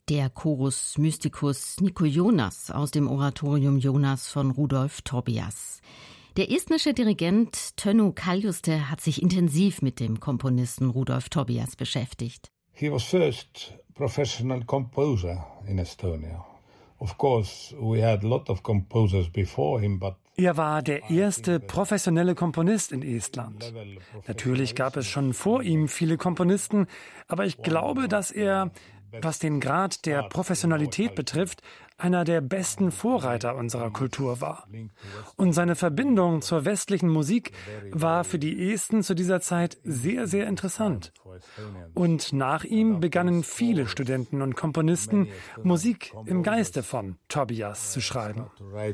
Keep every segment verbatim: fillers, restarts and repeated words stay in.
Der Chorus Mysticus Nico Jonas aus dem Oratorium Jonas von Rudolf Tobias. Der estnische Dirigent Tõnu Kaljuste hat sich intensiv mit dem Komponisten Rudolf Tobias beschäftigt. He was first professional composer in Estonia. Of course, we had a lot of composers before him, but Er war der erste professionelle Komponist in Estland. Natürlich gab es schon vor ihm viele Komponisten, aber ich glaube, dass er, was den Grad der Professionalität betrifft, einer der besten Vorreiter unserer Kultur war. Und seine Verbindung zur westlichen Musik war für die Esten zu dieser Zeit sehr, sehr interessant. Und nach ihm begannen viele Studenten und Komponisten, Musik im Geiste von Tobias zu schreiben.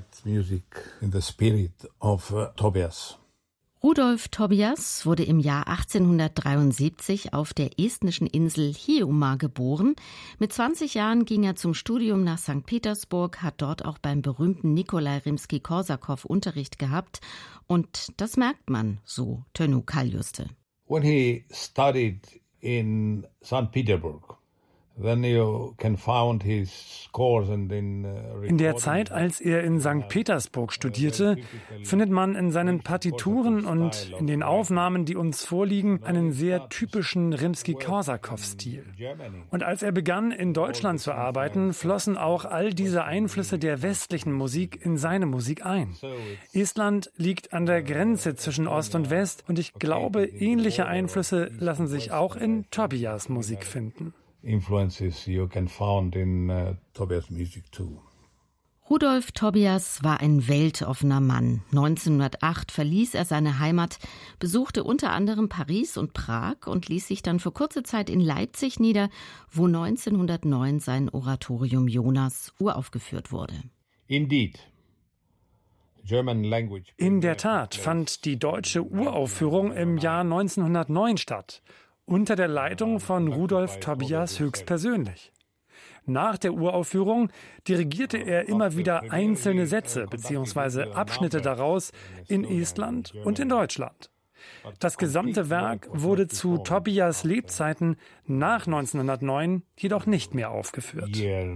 Rudolf Tobias wurde im Jahr achtzehnhundertdreiundsiebzig auf der estnischen Insel Hiiumaa geboren. Mit zwanzig Jahren ging er zum Studium nach Sankt Petersburg, hat dort auch beim berühmten Nikolai Rimski-Korsakow Unterricht gehabt. Und das merkt man, so Tõnu Kaljuste. When he studied in Sankt Petersburg, then you can find his scores and in uh, In der Zeit, als er in Sankt Petersburg studierte, findet man in seinen Partituren und in den Aufnahmen, die uns vorliegen, einen sehr typischen Rimski-Korsakow-Stil. Und als er begann, in Deutschland zu arbeiten, flossen auch all diese Einflüsse der westlichen Musik in seine Musik ein. Estland liegt an der Grenze zwischen Ost und West und ich glaube, ähnliche Einflüsse lassen sich auch in Tobias Musik finden. Influences you can find in uh, Tobias music too. Rudolf Tobias war ein weltoffener Mann. neunzehnhundertacht verließ er seine Heimat, besuchte unter anderem Paris und Prag und ließ sich dann für kurze Zeit in Leipzig nieder, wo neunzehnhundertneun sein Oratorium Jonas uraufgeführt wurde. Indeed. German language. In der Tat fand die deutsche Uraufführung im Jahr neunzehnhundertneun statt. Unter der Leitung von Rudolf Tobias höchstpersönlich. Nach der Uraufführung dirigierte er immer wieder einzelne Sätze bzw. Abschnitte daraus in Estland und in Deutschland. Das gesamte Werk wurde zu Tobias Lebzeiten nach neunzehnhundertneun jedoch nicht mehr aufgeführt.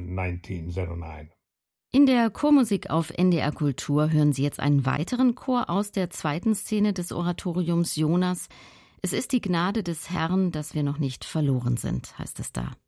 In der Chormusik auf N D R Kultur hören Sie jetzt einen weiteren Chor aus der zweiten Szene des Oratoriums Jonas. Es ist die Gnade des Herrn, dass wir noch nicht verloren sind, heißt es da.